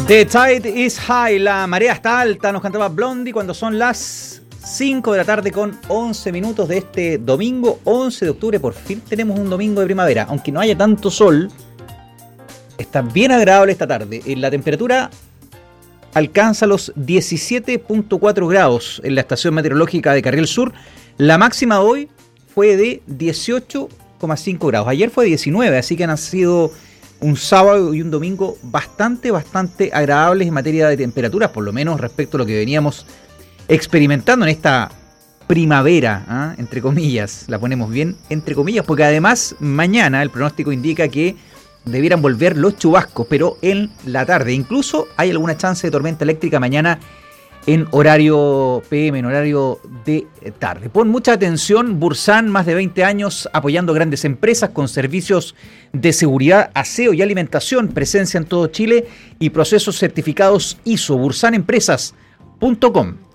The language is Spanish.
The tide is high, la marea está alta, nos cantaba Blondie cuando son las 5 de la tarde con 11 minutos de este domingo 11 de octubre. Por fin tenemos un domingo de primavera, aunque no haya tanto sol, está bien agradable esta tarde. La temperatura alcanza los 17.4 grados en la estación meteorológica de Carriel Sur. La máxima hoy fue de 18,5 grados, ayer fue 19, así que han sido un sábado y un domingo bastante agradables en materia de temperaturas, por lo menos respecto a lo que veníamos experimentando en esta primavera, entre comillas, la ponemos bien entre comillas, porque además mañana el pronóstico indica que debieran volver los chubascos, pero en la tarde. Incluso hay alguna chance de tormenta eléctrica mañana en horario PM, en horario de tarde. Pon mucha atención, Bursan, más de 20 años apoyando grandes empresas con servicios de seguridad, aseo y alimentación, presencia en todo Chile y procesos certificados ISO, bursanempresas.com.